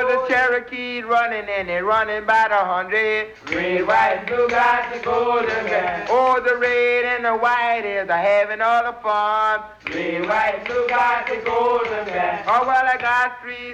the Cherokee running and they're running by the 100. Red, white, blue got the golden band. Oh, the red and the white is a having all the fun. Red, white, blue got the golden band. Oh, well, I got 3